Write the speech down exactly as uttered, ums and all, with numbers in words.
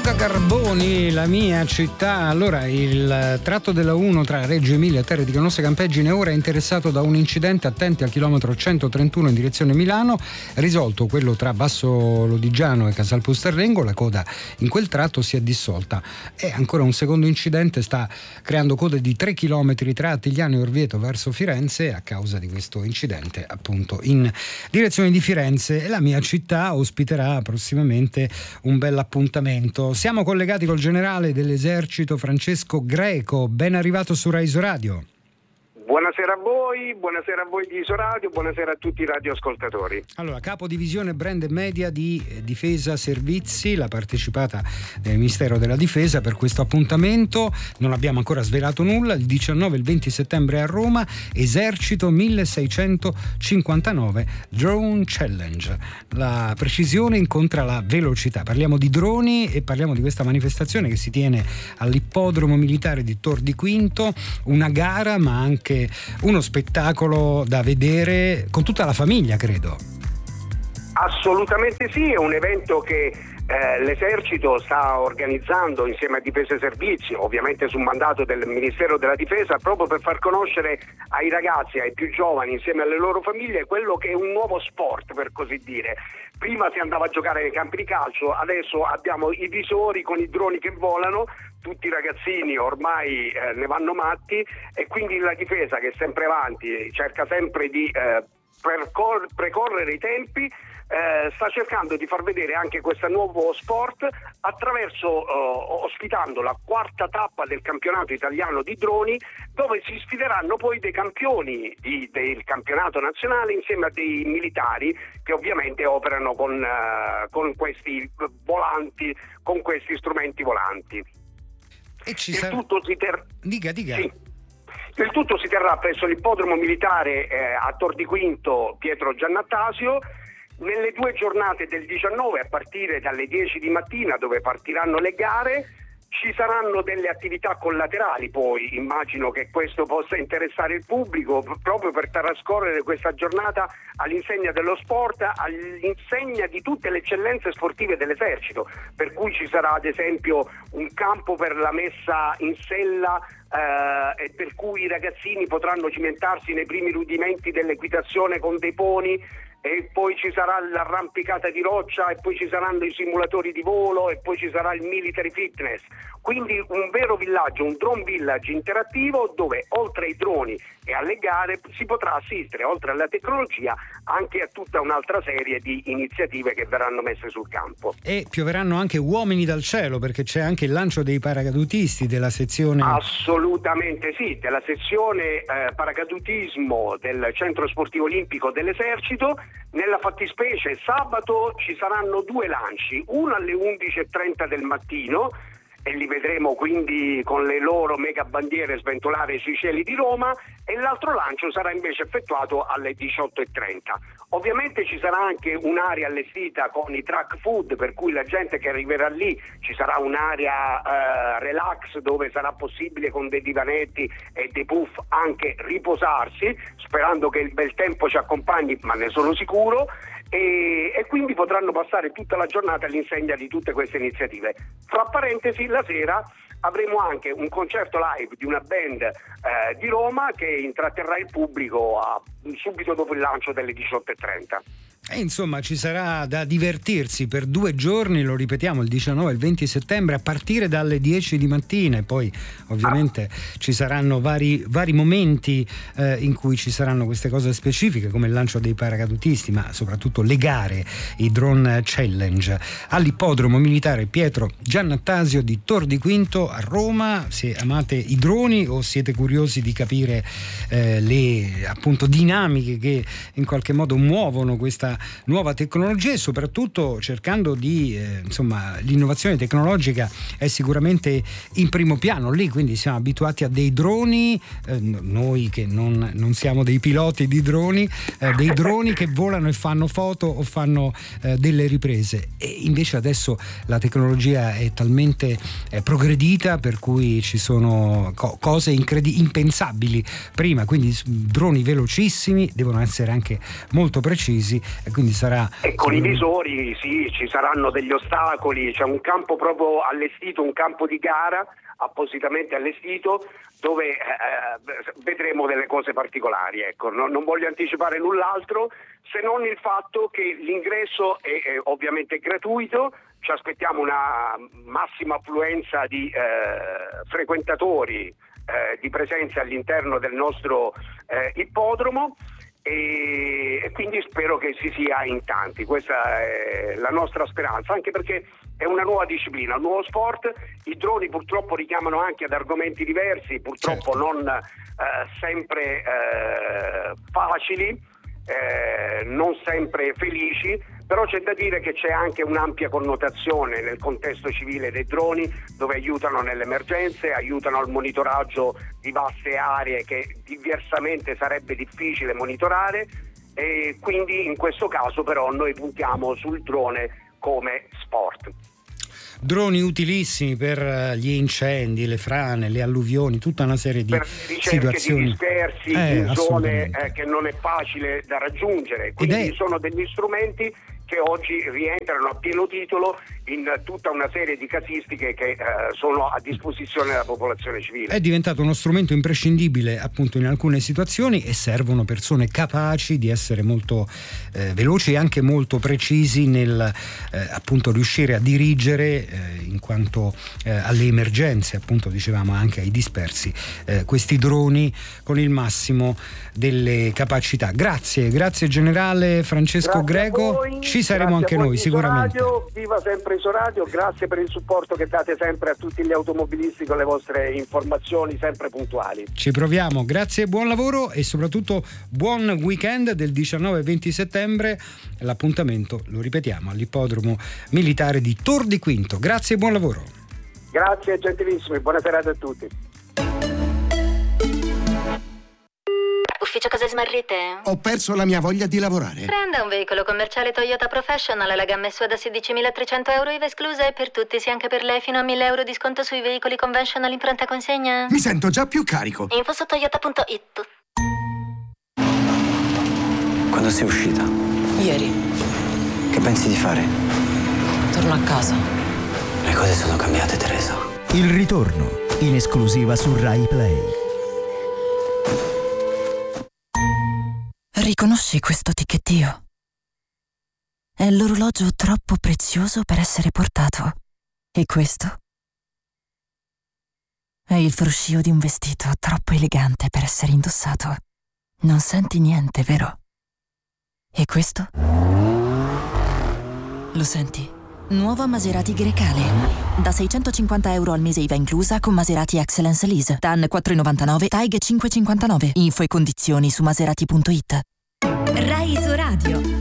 Luca Carboni, La mia città. Allora, il tratto della uno tra Reggio Emilia e Terre di Canossa Campeggine ora è interessato da un incidente, attenti, al chilometro centotrentuno in direzione Milano, risolto quello tra Basso Lodigiano e Casalpusterrengo, la coda in quel tratto si è dissolta. E ancora un secondo incidente sta creando code di tre chilometri tra Attigliano e Orvieto verso Firenze a causa di questo incidente appunto in direzione di Firenze. E La mia città ospiterà prossimamente un bel appuntamento. Siamo collegati col generale dell'esercito Francesco Greco, ben arrivato su Rai Radio. Buonasera a voi, buonasera a voi di Isoradio, buonasera a tutti i radioascoltatori. Allora, capo divisione brand e media di Difesa Servizi, la partecipata del Ministero della Difesa per questo appuntamento. Non abbiamo ancora svelato nulla. Il diciannove e il venti settembre a Roma, Esercito milleseicentocinquantanove Drone Challenge. La precisione incontra la velocità. Parliamo di droni e parliamo di questa manifestazione che si tiene all'ippodromo militare di Tor di Quinto, una gara ma anche uno spettacolo da vedere con tutta la famiglia, credo. Assolutamente sì, è un evento che eh, l'esercito sta organizzando insieme a Difesa Servizi, ovviamente su mandato del Ministero della Difesa, proprio per far conoscere ai ragazzi, ai più giovani, insieme alle loro famiglie, quello che è un nuovo sport, per così dire. Prima si andava a giocare nei campi di calcio, adesso abbiamo i visori con i droni che volano. Tutti i ragazzini ormai eh, ne vanno matti, e quindi la difesa, che è sempre avanti, cerca sempre di eh, percor- precorrere i tempi, eh, sta cercando di far vedere anche questo nuovo sport attraverso eh, ospitando la quarta tappa del campionato italiano di droni, dove si sfideranno poi dei campioni di, del campionato nazionale insieme a dei militari che ovviamente operano con, eh, con questi volanti, con questi strumenti volanti. E ci il sarà... tutto si ter... Dica, dica. Sì. Il tutto si terrà presso l'ippodromo militare eh, a Tor di Quinto Pietro Giannattasio nelle due giornate del diciannove, a partire dalle dieci di mattina, dove partiranno le gare. Ci saranno delle attività collaterali, poi immagino che questo possa interessare il pubblico, proprio per trascorrere questa giornata all'insegna dello sport, all'insegna di tutte le eccellenze sportive dell'esercito, per cui ci sarà ad esempio un campo per la messa in sella, eh, e per cui i ragazzini potranno cimentarsi nei primi rudimenti dell'equitazione con dei poni, e poi ci sarà l'arrampicata di roccia, e poi ci saranno i simulatori di volo, e poi ci sarà il military fitness. Quindi un vero villaggio, un drone village interattivo, dove oltre ai droni e alle gare si potrà assistere, oltre alla tecnologia, anche a tutta un'altra serie di iniziative che verranno messe sul campo. E pioveranno anche uomini dal cielo, perché c'è anche il lancio dei paracadutisti della sezione... Assolutamente sì, della sezione eh, paracadutismo del Centro Sportivo Olimpico dell'Esercito. Nella fattispecie sabato ci saranno due lanci, uno alle undici e trenta del mattino, e li vedremo quindi con le loro mega bandiere sventolare sui cieli di Roma, e l'altro lancio sarà invece effettuato alle diciotto e trenta. Ovviamente ci sarà anche un'area allestita con i track food, per cui la gente che arriverà lì, ci sarà un'area eh, relax, dove sarà possibile con dei divanetti e dei puff anche riposarsi, sperando che il bel tempo ci accompagni, ma ne sono sicuro. E, e quindi potranno passare tutta la giornata all'insegna di tutte queste iniziative. Fra parentesi, la sera avremo anche un concerto live di una band eh, di Roma che intratterrà il pubblico a, subito dopo il lancio delle diciotto e trenta. E insomma ci sarà da divertirsi per due giorni, lo ripetiamo, il diciannove e il venti settembre, a partire dalle dieci di mattina, e poi ovviamente ah. ci saranno vari, vari momenti eh, in cui ci saranno queste cose specifiche, come il lancio dei paracadutisti, ma soprattutto le gare, i drone challenge, all'ippodromo militare Pietro Giannattasio di Tor di Quinto a Roma. Se amate i droni o siete curiosi di capire eh, le appunto dinamiche che in qualche modo muovono questa nuova tecnologia, e soprattutto cercando di eh, insomma l'innovazione tecnologica è sicuramente in primo piano lì, quindi siamo abituati a dei droni, eh, noi che non, non siamo dei piloti di droni, eh, dei droni che volano e fanno foto o fanno eh, delle riprese, e invece adesso la tecnologia è talmente eh, progredita per cui ci sono co- cose incredi- impensabili prima, quindi droni velocissimi, devono essere anche molto precisi, e quindi sarà... E con i visori, sì, ci saranno degli ostacoli, c'è un campo proprio allestito, un campo di gara appositamente allestito, dove eh, vedremo delle cose particolari, ecco. No, non voglio anticipare null'altro, se non il fatto che l'ingresso è, è ovviamente gratuito. Ci aspettiamo una massima affluenza di eh, frequentatori, eh, di presenza all'interno del nostro eh, ippodromo, e, e quindi spero che si sia in tanti. Questa è la nostra speranza, anche perché è una nuova disciplina, un nuovo sport. I droni purtroppo richiamano anche ad argomenti diversi, purtroppo certo. non eh, sempre eh, facili, eh, non sempre felici, però c'è da dire che c'è anche un'ampia connotazione nel contesto civile dei droni, dove aiutano nelle emergenze, aiutano al monitoraggio di vaste aree che diversamente sarebbe difficile monitorare, e quindi in questo caso però noi puntiamo sul drone come sport. Droni utilissimi per gli incendi, le frane, le alluvioni, tutta una serie di per ricerche situazioni di dispersi eh, in zone eh, che non è facile da raggiungere, quindi è... sono degli strumenti che oggi rientrano a pieno titolo in tutta una serie di casistiche che eh, sono a disposizione della popolazione civile. È diventato uno strumento imprescindibile appunto in alcune situazioni, e servono persone capaci di essere molto eh, veloci e anche molto precisi nel eh, appunto riuscire a dirigere eh, in quanto eh, alle emergenze, appunto dicevamo anche ai dispersi, eh, questi droni con il massimo delle capacità. Grazie, grazie generale Francesco Grazie Greco. Ci saremo anche noi sicuramente. Radio, viva sempre Isoradio, grazie per il supporto che date sempre a tutti gli automobilisti con le vostre informazioni sempre puntuali. Ci proviamo, grazie e buon lavoro, e soprattutto buon weekend del diciannove e venti settembre. L'appuntamento, lo ripetiamo, all'ippodromo militare di Tor di Quinto. Grazie e buon lavoro. Grazie gentilissimi, buona serata a tutti. Ufficio cose smarrite? Ho perso la mia voglia di lavorare. Prenda un veicolo commerciale Toyota Professional, la gamma S U A da sedicimilatrecento euro I V A esclusa, e per tutti, sia anche per lei, fino a mille euro di sconto sui veicoli conventional in pronta consegna. Mi sento già più carico. Info su toyota punto it. Quando sei uscita? Ieri. Che pensi di fare? Torno a casa. Le cose sono cambiate, Teresa. Il ritorno, in esclusiva su Rai Play. Riconosci questo ticchettio? È l'orologio troppo prezioso per essere portato. E questo? È il fruscio di un vestito troppo elegante per essere indossato. Non senti niente, vero? E questo? Lo senti? Nuova Maserati Grecale. Da seicentocinquanta euro al mese I V A inclusa, con Maserati Excellence Lease. T A N quattro virgola novantanove, T A I G cinque virgola cinquantanove. Info e condizioni su maserati punto it. Rai Isoradio.